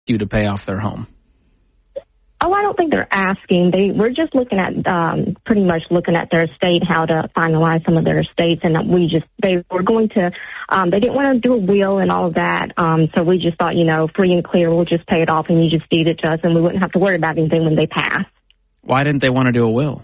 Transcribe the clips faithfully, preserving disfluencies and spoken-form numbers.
you to pay off their home? Oh, I don't think they're asking. They we're just looking at um, pretty much looking at their estate, how to finalize some of their estates, and we just they were going to. Um, they didn't want to do a will and all of that, um, so we just thought, you know, free and clear, we'll just pay it off, and you just deed it to us, and we wouldn't have to worry about anything when they pass. Why didn't they want to do a will?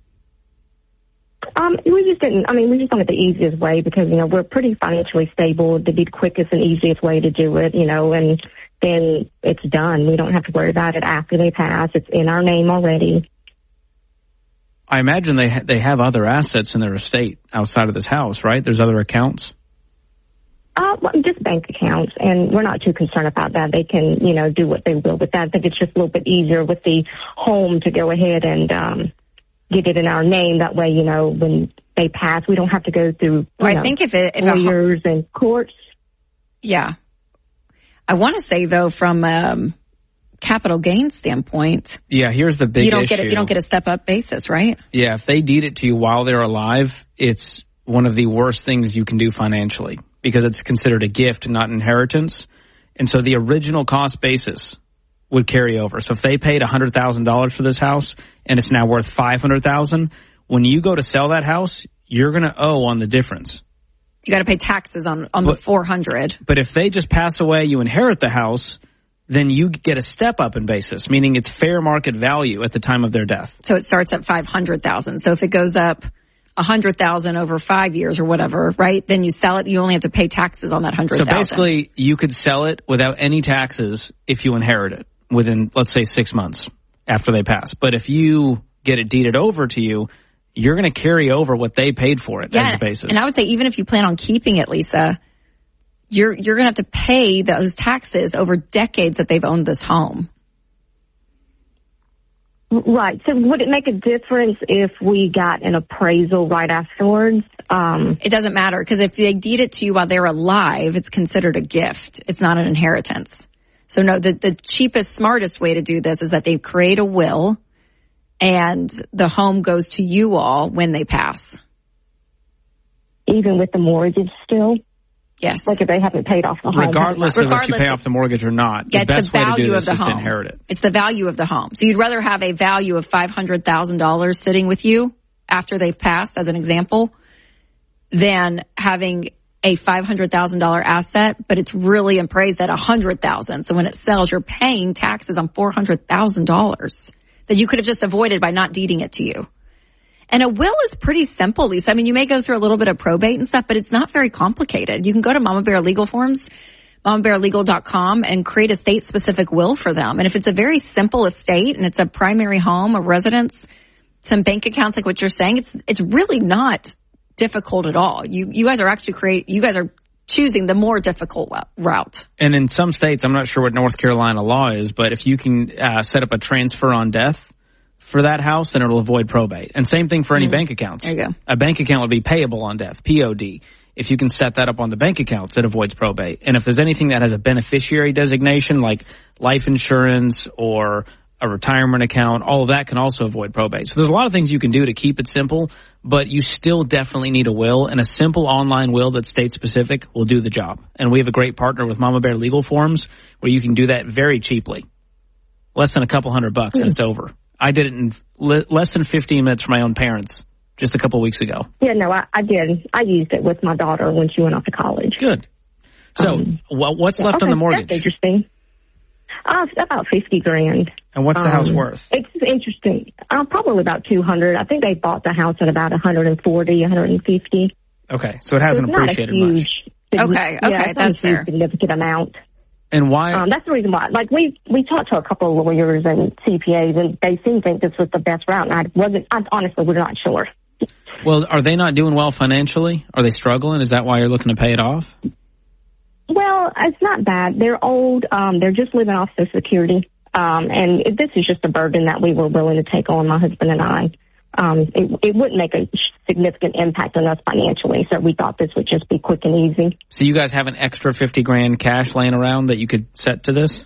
Um, we just didn't. I mean, we just wanted the easiest way because you know we're pretty financially stable. It'd be the quickest and easiest way to do it, you know, and. Then it's done. We don't have to worry about it after they pass. It's in our name already. I imagine they ha- they have other assets in their estate outside of this house, right? There's other accounts? Uh, well, just bank accounts, and we're not too concerned about that. They can, you know, do what they will with that. I think it's just a little bit easier with the home to go ahead and um, get it in our name. That way, you know, when they pass, we don't have to go through well, I know, think if it, if lawyers a, and courts. Yeah. I want to say, though, from um, capital gains standpoint, yeah, here's the big you don't issue. Get a, you don't get a step-up basis, right? Yeah, if they deed it to you while they're alive, it's one of the worst things you can do financially because it's considered a gift, not inheritance. And so the original cost basis would carry over. So if they paid one hundred thousand dollars for this house and it's now worth five hundred thousand dollars, when you go to sell that house, you're going to owe on the difference. You got to pay taxes on, on but, the four hundred. But if they just pass away, you inherit the house, then you get a step up in basis, meaning it's fair market value at the time of their death. So it starts at five hundred thousand. So if it goes up one hundred thousand over five years or whatever, right? Then you sell it, you only have to pay taxes on that one hundred thousand. So basically, you could sell it without any taxes if you inherit it within, let's say, six months after they pass. But if you get it deeded over to you, you're going to carry over what they paid for it yeah, as the basis. And I would say even if you plan on keeping it, Lisa, you're you're going to have to pay those taxes over decades that they've owned this home. Right. So would it make a difference if we got an appraisal right afterwards? Um, it doesn't matter because if they deed it to you while they're alive, it's considered a gift. It's not an inheritance. So no, the, the cheapest, smartest way to do this is that they create a will and the home goes to you all when they pass. Even with the mortgage still? Yes. Like if they haven't paid off the home. Regardless of if you pay off the mortgage or not, yeah, the best the way to do this of the is home. to inherit it. It's the value of the home. So you'd rather have a value of five hundred thousand dollars sitting with you after they've passed, as an example, than having a five hundred thousand dollars asset, but it's really appraised at one hundred thousand dollars. So when it sells, you're paying taxes on four hundred thousand dollars. That you could have just avoided by not deeding it to you. And a will is pretty simple, Lisa. I mean, you may go through a little bit of probate and stuff, but it's not very complicated. You can go to Mama Bear Legal Forms, mama bear legal dot com, and create a state-specific will for them. And if it's a very simple estate and it's a primary home, a residence, some bank accounts like what you're saying, it's it's really not difficult at all. You you guys are actually create you guys are choosing the more difficult route. And in some states, I'm not sure what North Carolina law is, but if you can uh, set up a transfer on death for that house, then it'll avoid probate. And same thing for any mm. bank accounts. There you go. A bank account would be payable on death, P O D. If you can set that up on the bank accounts, it avoids probate. And if there's anything that has a beneficiary designation, like life insurance or a retirement account, all of that can also avoid probate. So there's a lot of things you can do to keep it simple, but you still definitely need a will, and a simple online will that's state-specific will do the job. And we have a great partner with Mama Bear Legal Forms where you can do that very cheaply. Less than a couple hundred bucks, and it's over. I did it in le- less than fifteen minutes for my own parents just a couple weeks ago. Yeah, no, I, I did. I used it with my daughter when she went off to college. Good. So um, well, what's left okay, on the mortgage? That's interesting. Uh, about fifty grand. And what's the um, house worth? It's interesting. Uh, probably about two hundred. I think they bought the house at about one hundred forty, one hundred fifty. Okay, so it hasn't so appreciated huge, much. Okay, okay, yeah, it's that's not a fair. Significant amount. And why? Um, that's the reason why. Like we we talked to a couple of lawyers and C P As, and they seem to think this was the best route. And I wasn't. I honestly was not sure. Well, are they not doing well financially? Are they struggling? Is that why you're looking to pay it off? Well, it's not bad. They're old. Um, they're just living off Social Security. Um, and it, this is just a burden that we were willing to take on, my husband and I. Um, it, it wouldn't make a significant impact on us financially, so we thought this would just be quick and easy. So you guys have an extra fifty grand cash laying around that you could set to this?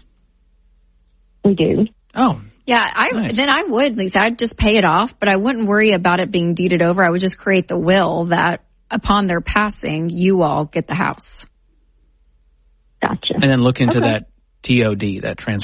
We do. Oh. Yeah, I nice. Then I would, Lisa. I'd just pay it off, but I wouldn't worry about it being deeded over. I would just create the will that upon their passing, you all get the house. Gotcha. And then look into Okay. that T O D, that transfer